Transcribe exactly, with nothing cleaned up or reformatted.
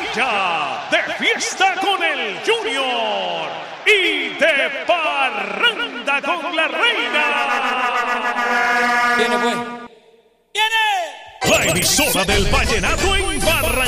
Barranquilla, de fiesta con el Junior y de parranda con la reina. Viene pues. La emisora del vallenato en Barranquilla.